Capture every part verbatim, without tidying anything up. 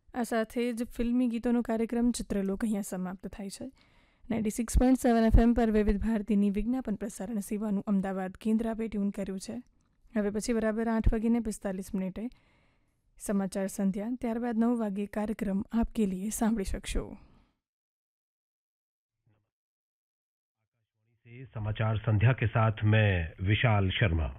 આ સાથે જ ફિલ્મી ગીતોનો કાર્યક્રમ ચિત્રલોક અહીંયા સમાપ્ત થાય છે. Ninety six point seven FM પર વિવિધ ભારતીની વિજ્ઞાપન પ્રસારણ સેવાનું અમદાવાદ કેન્દ્ર આપે ટ્યુન કર્યું છે. હવે પછી બરાબર આઠ વાગીને પિસ્તાલીસ મિનિટે સમાચાર સંધ્યા, ત્યારબાદ નવ વાગે કાર્યક્રમ આપકે લીએ સાંભળી શકશો. समाचार संध्या के साथ मैं विशाल शर्मा.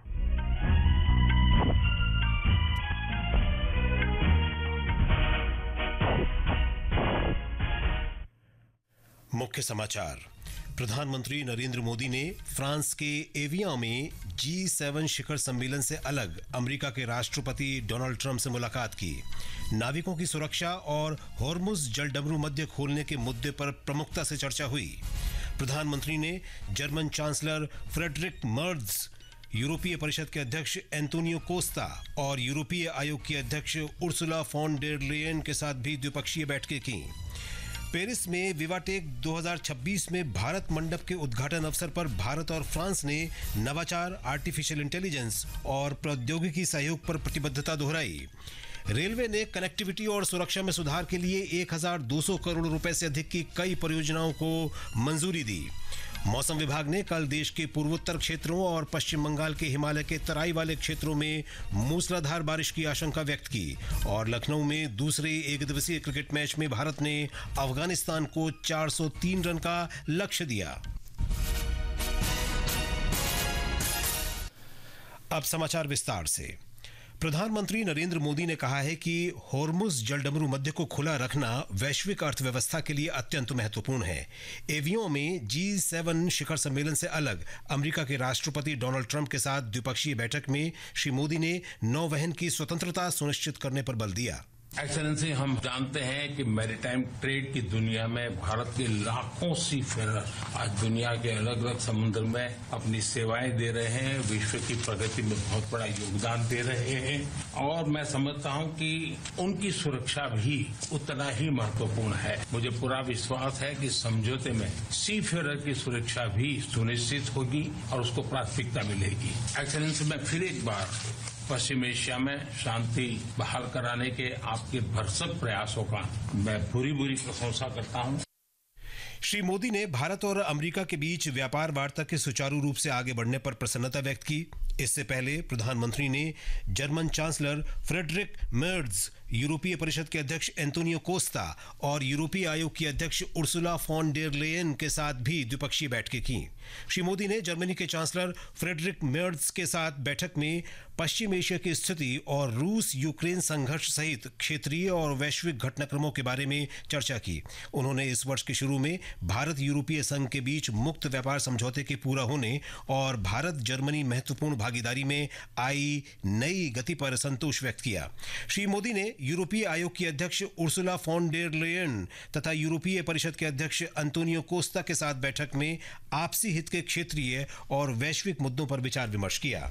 मुख्य समाचार. प्रधानमंत्री नरेंद्र मोदी ने फ्रांस के एवियान में जी सेवन शिखर सम्मेलन से अलग अमेरिका के राष्ट्रपति डोनाल्ड ट्रंप से मुलाकात की. नाविकों की सुरक्षा और हॉर्मुज़ जलडमरू मध्य खोलने के मुद्दे पर प्रमुखता से चर्चा हुई. प्रधानमंत्री ने जर्मन चांसलर फ्रेडरिक मर्ज, यूरोपीय परिषद के अध्यक्ष एंटोनियो कोस्टा और यूरोपीय आयोग की अध्यक्ष उर्सुला फॉन डेर लेयन के साथ भी द्विपक्षीय बैठकें की. पेरिस में विवाटेक दो हज़ार छब्बीस में भारत मंडप के उद्घाटन अवसर पर भारत और फ्रांस ने नवाचार, आर्टिफिशियल इंटेलिजेंस और प्रौद्योगिकी सहयोग पर प्रतिबद्धता दोहराई. रेलवे ने कनेक्टिविटी और सुरक्षा में सुधार के लिए एक हज़ार दो सौ करोड़ रुपए से अधिक की कई परियोजनाओं को मंजूरी दी. मौसम विभाग ने कल देश के पूर्वोत्तर क्षेत्रों और पश्चिम बंगाल के हिमालय के तराई वाले क्षेत्रों में मूसलाधार बारिश की आशंका व्यक्त की. और लखनऊ में दूसरे एक दिवसीय क्रिकेट मैच में भारत ने अफगानिस्तान को चार सौ तीन रन का लक्ष्य दिया. अब समाचार विस्तार से. प्रधानमंत्री नरेंद्र मोदी ने कहा है कि हॉर्मुज़ जलडमरू मध्य को खुला रखना वैश्विक अर्थव्यवस्था के लिए अत्यंत महत्वपूर्ण है. एवियान में जी सेवन शिखर सम्मेलन से अलग अमेरिका के राष्ट्रपति डोनाल्ड ट्रंप के साथ द्विपक्षीय बैठक में श्री मोदी ने नौवहन की स्वतंत्रता सुनिश्चित करने पर बल दिया. एक्सेलेंसी, हम जानते हैं कि मैरीटाइम ट्रेड की दुनिया में भारत के लाखों सीफेरर आज दुनिया के अलग अलग समुद्र में अपनी सेवाएं दे रहे हैं, विश्व की प्रगति में बहुत बड़ा योगदान दे रहे हैं. और मैं समझता हूं कि उनकी सुरक्षा भी उतना ही महत्वपूर्ण है. मुझे पूरा विश्वास है कि समझौते में सीफेरर की सुरक्षा भी सुनिश्चित होगी और उसको प्राथमिकता मिलेगी. एक्सेलेंसी, मैं फिर एक बार पश्चिम एशिया में शांति बहाल कराने के आपके भरसक प्रयासों का मैं पूरी पूरी प्रशंसा करता हूं. श्री मोदी ने भारत और अमेरिका के बीच व्यापार वार्ता के सुचारू रूप से आगे बढ़ने पर प्रसन्नता व्यक्त की. इससे पहले प्रधानमंत्री ने जर्मन चांसलर फ्रेडरिक मर्ज, यूरोपीय परिषद के अध्यक्ष एंटोनियो कोस्टा और यूरोपीय आयोग की अध्यक्ष उर्सुला फॉन डेर लेयन के साथ भी द्विपक्षीय बैठकें की. श्री मोदी ने जर्मनी के चांसलर फ्रेडरिक मर्ज के साथ बैठक में पश्चिम एशिया की स्थिति और रूस यूक्रेन संघर्ष सहित क्षेत्रीय और वैश्विक घटनाक्रमों के बारे में चर्चा की. उन्होंने इस वर्ष के शुरू में भारत यूरोपीय संघ के बीच मुक्त व्यापार समझौते के पूरा होने और भारत जर्मनी महत्वपूर्ण भागीदारी में आई नई गति पर संतोष व्यक्त किया. श्री मोदी ने यूरोपीय आयोग की अध्यक्ष उर्सुला फॉन डेर लेयन तथा यूरोपीय परिषद के अध्यक्ष एंटोनियो कोस्टा के साथ बैठक में आपसी हित के क्षेत्रीय और वैश्विक मुद्दों पर विचार विमर्श किया.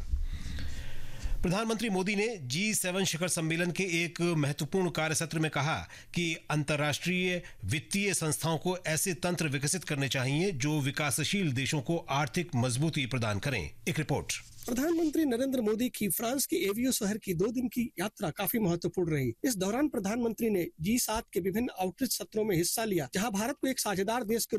प्रधानमंत्री मोदी ने जी सेवन शिखर सम्मेलन के एक महत्वपूर्ण कार्य सत्र में कहा कि अंतर्राष्ट्रीय वित्तीय संस्थाओं को ऐसे तंत्र विकसित करने चाहिए जो विकासशील देशों को आर्थिक मजबूती प्रदान करें. एक रिपोर्ट. प्रधानमंत्री नरेंद्र मोदी की फ्रांस के एवियो शहर की दो दिन की यात्रा काफी महत्वपूर्ण रही. इस दौरान प्रधानमंत्री ने जी सात के विभिन्न आउटरीच सत्रों में हिस्सा लिया, जहां भारत को एक साझेदार देश के